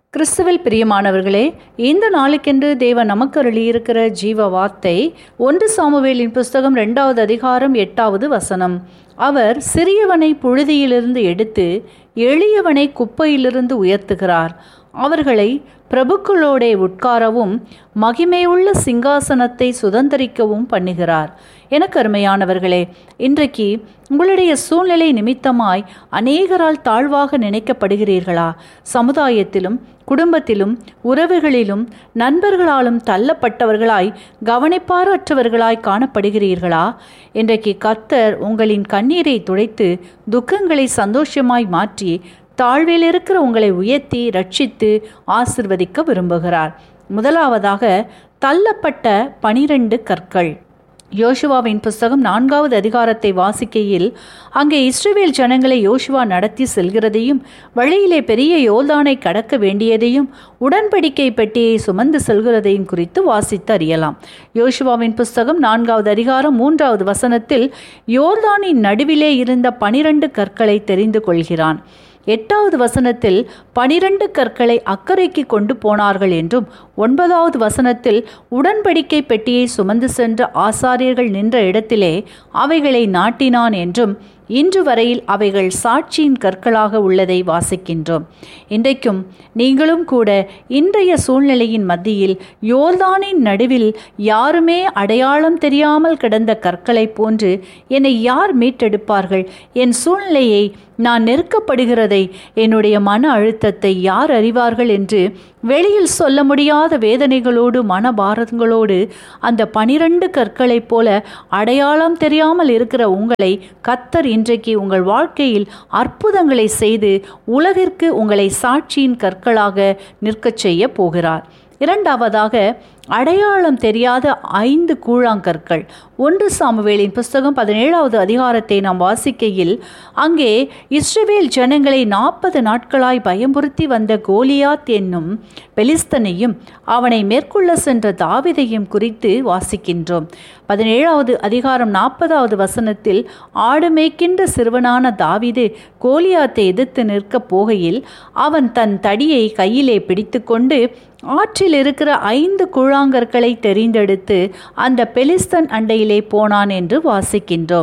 கிறிஸ்துவில் பிரியமானவர்களே, இந்த நாளுக்கென்று தேவன் நமக்கு அருளியிருக்கிற ஜீவ வார்த்தை 1 சாமுவேலின் புஸ்தகம் 2வது அதிகாரம் 8வது வசனம். அவர் சிறியவனை புழுதியிலிருந்து எடுத்து எளியவனை குப்பையிலிருந்து உயர்த்துகிறார். அவர்களை பிரபுக்களோடே உட்காரவும் மகிமையுள்ள சிங்காசனத்தை சுதந்தரிக்கவும் பண்ணுகிறார். எனக்கு அருமையானவர்களே, இன்றைக்கு உங்களுடைய சூழ்நிலை நிமித்தமாய் அநேகரால் தாழ்வாக நினைக்கப்படுகிறீர்களா? சமுதாயத்திலும் குடும்பத்திலும் உறவுகளிலும் நண்பர்களாலும் தள்ளப்பட்டவர்களாய் கவனிப்பாரற்றவர்களாய் காணப்படுகிறீர்களா? இன்றைக்கு கர்த்தர் உங்களின் கண்ணீரை துடைத்து துக்கங்களை சந்தோஷமாய் மாற்றி தாழ்வில் இருக்கிற உங்களை உயர்த்தி ரட்சித்து ஆசிர்வதிக்க விரும்புகிறார். முதலாவதாக தள்ளப்பட்ட 12 கற்கள். யோசுவாவின் புஸ்தகம் 4வது அதிகாரத்தை வாசிக்கையில் அங்கே இஸ்ரவேல் ஜனங்களை யோசுவா நடத்தி செல்கிறதையும் வழியிலே பெரிய யோர்தானை கடக்க வேண்டியதையும் உடன்படிக்கை பெட்டியை சுமந்து செல்கிறதையும் குறித்து வாசித்து அறியலாம். யோசுவாவின் புஸ்தகம் 4வது அதிகாரம் 3வது வசனத்தில் யோர்தானின் நடுவிலே இருந்த 12 கற்களை தெரிந்து கொள்கிறான். 8வது வசனத்தில் 12 கற்களை அக்கறைக்கு கொண்டு போனார்கள் என்றும் 9வது வசனத்தில் உடன்படிக்கை பெட்டியை சுமந்து சென்ற ஆசாரியர்கள் நின்ற இடத்திலே அவைகளை நாட்டினான் என்றும் இன்று வரையில் அவைகள் சாட்சியின் கற்களாக உள்ளதை வாசிக்கின்றோம். இன்றைக்கும் நீங்களும் கூட இன்றைய சூழ்நிலையின் மத்தியில் யோர்தானின் நடுவில் யாருமே அடையாளம் தெரியாமல் கிடந்த கற்களை போன்று என்னை யார் மீட்டெடுப்பார்கள்? என் சூழ்நிலையை, நான் நெருக்கப்படுகிறதை, என்னுடைய மன அழுத்தத்தை யார் அறிவார்கள் என்று வெளியில் சொல்ல முடியாத வேதனைகளோடு மனபாரங்களோடு அந்த 12 கற்களைப் போல அடையாளம் தெரியாமல் இருக்கிற உங்களை கர்த்தர் இன்றைக்கு உங்கள் வாழ்க்கையில் அற்புதங்களை செய்து உலகிற்கு உங்களை சாட்சியின் கற்களாக நிற்கச் செய்ய போகிறார். இரண்டாவதாக அடையாளம் தெரியாத 5 கூழாங்கற்கள். 1 சாமுவேலின் புஸ்தகம் 17வது அதிகாரத்தை நாம் வாசிக்கையில் அங்கே இஸ்ரவேல் ஜனங்களை 40 நாட்களாய் பயமுறுத்தி வந்த கோலியாத் என்னும் பெலிஸ்தனையும் அவனை மேற்கொள்ள சென்ற தாவீதையும் குறித்து வாசிக்கின்றோம். 17வது அதிகாரம் 40வது வசனத்தில் ஆடு மேய்க்கின்ற சிறுவனான தாவீது கோலியாத்தை எதிர்த்து நிற்கப் போகையில் அவன் தன் தடியை கையிலே பிடித்து கொண்டு ஆற்றில் இருக்கிற 5 கூழாங்கற்களை தெரிந்தெடுத்து அந்த பெலிஸ்தன் அண்டையிலே போனான் என்று வாசிக்கின்றோம்.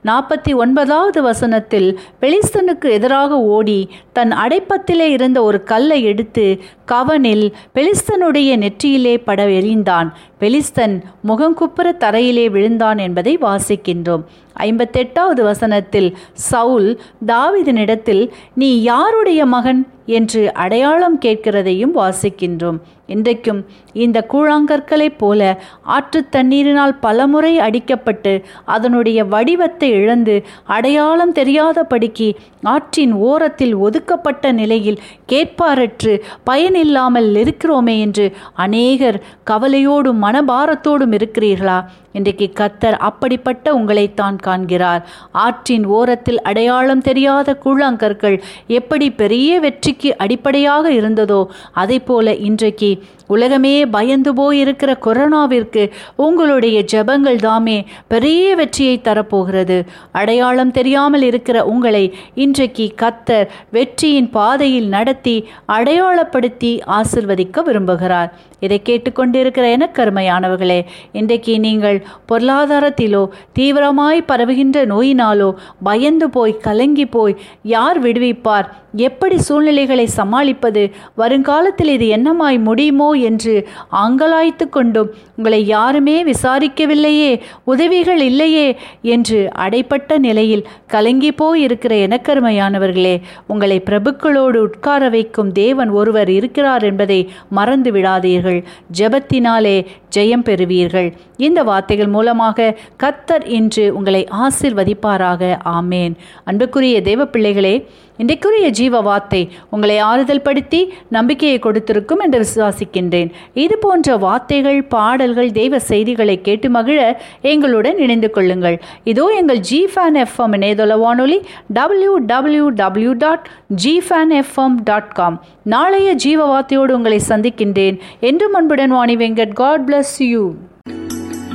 49வது வசனத்தில் பெலிஸ்தனுக்கு எதிராக ஓடி தன் அடைப்பத்திலே இருந்த ஒரு கல்லை எடுத்து கவனில் பெலிஸ்தனுடைய நெற்றியிலே பட எறிந்தான். பெலிஸ்தன் முகங்குப்புற தரையிலே விழுந்தான் என்பதை வாசிக்கின்றோம். 58வது வசனத்தில் சவுல் தாவீதினிடத்தில் நீ யாருடைய மகன் என்று அடையாளம் கேட்கிறதையும் வாசிக்கின்றோம். இன்றைக்கும் இந்த கூழாங்கற்களைப் போல ஆற்று தண்ணீரினால் பலமுறை அடிக்கப்பட்டு அதனுடைய வடிவத்தை இழந்து அடையாளம் தெரியாதபடிக்கு ஆற்றின் ஓரத்தில் ஒதுக்கப்பட்ட நிலையில் கேட்பாரற்று பயனில்லாமல் இருக்கிறோமே என்று அநேகர் கவலையோடும் மனபாரத்தோடும் இருக்கிறீர்களா? இன்றைக்கு கர்த்தர் அப்படிப்பட்ட உங்களைத்தான் காண்கிறார். ஆற்றின் ஓரத்தில் அடையாளம் தெரியாத கூழாங்கற்கள் எப்படி பெரிய வெற்றிக்கு அடிப்படையாக இருந்ததோ அதை போல இன்றைக்கு உலகமே பயந்து போயிருக்கிற கொரோனாவிற்கு உங்களுடைய ஜெபங்கள் தாமே பெரிய வெற்றியை தரப்போகிறது. அடையாளம் தெரியாமல் இருக்கிற உங்களை இன்றைக்கு கர்த்தர் வெற்றியின் பாதையில் நடத்தி அடையாளப்படுத்தி ஆசிர்வதிக்க விரும்புகிறார். இதை கேட்டுக்கொண்டிருக்கிற எனக்கு அருமையானவர்களே, இன்றைக்கு நீங்கள் பொருளாதாரத்திலோ தீவிரமாய் பரவுகின்ற நோயினாலோ பயந்து போய் கலங்கி போய் யார் விடுவிப்பார், எப்படி சூழ்நிலைகளை சமாளிப்பது, வருங்காலத்தில் இது என்னமாய் முடியுமோ என்று ஆங்கலாய்த்து கொண்டும் உங்களை யாருமே விசாரிக்கவில்லையே, உதவிகள் இல்லையே என்று அடைப்பட்ட நிலையில் கலங்கி போய் இருக்கிற எனக்கருமையானவர்களே, உங்களை பிரபுக்களோடு உட்கார வைக்கும் தேவன் ஒருவர் இருக்கிறார் என்பதை மறந்து விடாதீர்கள். ஜெபத்தினாலே ஜெயம் பெறுவீர்கள். இந்த வார்த்தைகள் மூலமாக கர்த்தர் இன்று உங்களை ஆசீர்வதிப்பாராக. ஆமேன். அன்புக்குரிய தேவ பிள்ளைகளே, இன்றைக்குரிய ஜீவ வார்த்தை உங்களை ஆறுதல் படுத்தி நம்பிக்கையை கொடுத்திருக்கும் என்று விசுவாசிக்கின்றேன். இது போன்ற வார்த்தைகள், பாடல்கள், தெய்வ செய்திகளை கேட்டு மகிழ எங்களுடன் இணைந்து கொள்ளுங்கள். இதோ எங்கள் GFAN FM இணையதள வானொலி www.gfanfm.com. நாளைய ஜீவ வார்த்தையோடு உங்களை சந்திக்கின்றேன். என்றும் அன்புடன் Vani Venkat. God bless you.